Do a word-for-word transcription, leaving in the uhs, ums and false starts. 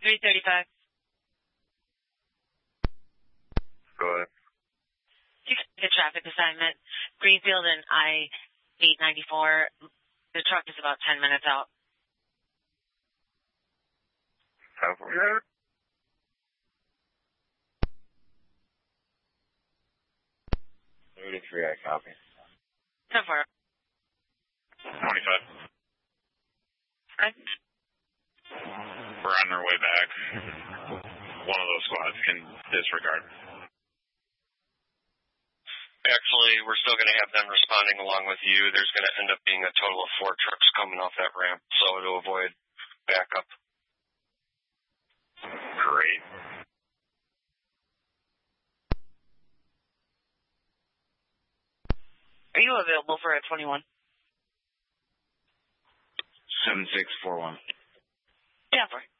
three thirty-five. Go ahead. You got a traffic assignment. Greenfield and I eight ninety-four. The truck is about ten minutes out. How far? Yeah. thirty-three, I copy. So far. twenty-five. Okay. We're on our way back. One of those squads can disregard. Actually, we're still going to have them responding along with you. There's going to end up being a total of four trucks coming off that ramp, so to avoid backup. Great. Are you available for a twenty-one? seven six four one. Yeah, for